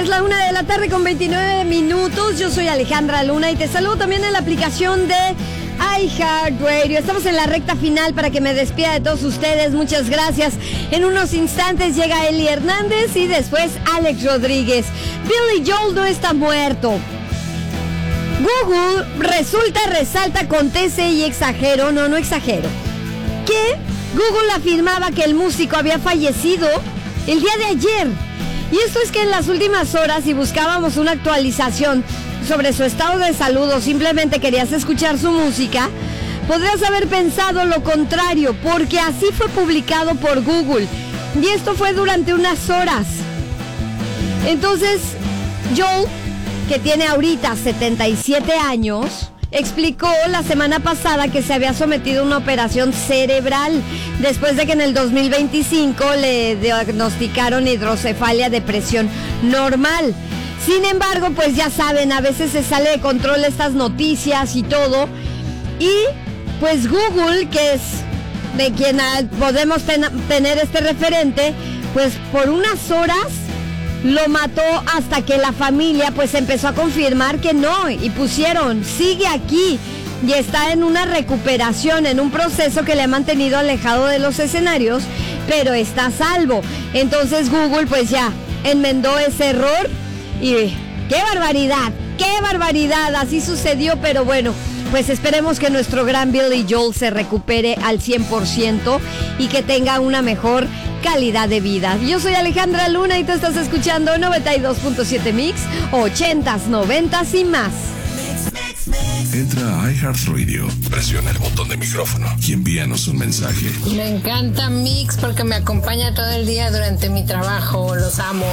Es la 1:00 con 29 minutos. Yo soy Alejandra Luna y te saludo también en la aplicación de iHeartRadio. Estamos en la recta final para que me despida de todos ustedes. Muchas gracias. En unos instantes llega Eli Hernández y después Alex Rodríguez. Billy Joel no está muerto. Google resalta, acontece y exagero, no exagero, que Google afirmaba que el músico había fallecido el día de ayer. Y esto es que en las últimas horas, si buscábamos una actualización sobre su estado de salud o simplemente querías escuchar su música, podrías haber pensado lo contrario, porque así fue publicado por Google. Y esto fue durante unas horas. Entonces, Joel, que tiene ahorita 77 años, explicó la semana pasada que se había sometido a una operación cerebral después de que en el 2025 le diagnosticaron hidrocefalia de presión normal. Sin embargo, pues ya saben, a veces se sale de control estas noticias y todo. Y pues Google, que es de quien podemos tener este referente, pues por unas horas lo mató hasta que la familia pues empezó a confirmar que no, y pusieron, sigue aquí y está en una recuperación, en un proceso que le ha mantenido alejado de los escenarios, pero está a salvo. Entonces Google pues ya enmendó ese error y ¡qué barbaridad! Así sucedió, pero bueno, pues esperemos que nuestro gran Billy Joel se recupere al 100% y que tenga una mejor calidad de vida. Yo soy Alejandra Luna y tú estás escuchando 92.7 Mix, 80s, 90s y más. Entra a iHeartRadio, presiona el botón de micrófono y envíanos un mensaje. Me encanta Mix porque me acompaña todo el día durante mi trabajo. Los amo.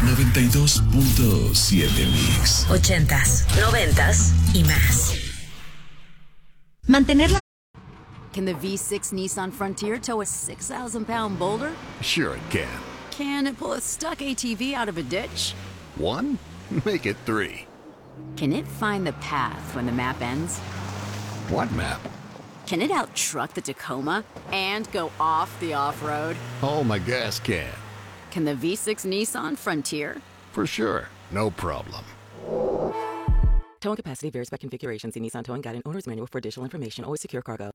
92.7 Mix. 80s, 90s y más. Mantenerla. Can the V6 Nissan Frontier tow a 6,000-pound boulder? Sure it can. Can it pull a stuck ATV out of a ditch? 1? Make it 3. Can it find the path when the map ends? What map? Can it out-truck the Tacoma and go off the off-road? Oh, my gas can. Can the V6 Nissan Frontier? For sure. No problem. Towing capacity varies by configuration. See Nissan Towing Guide and Owner's Manual for additional information. Always secure cargo.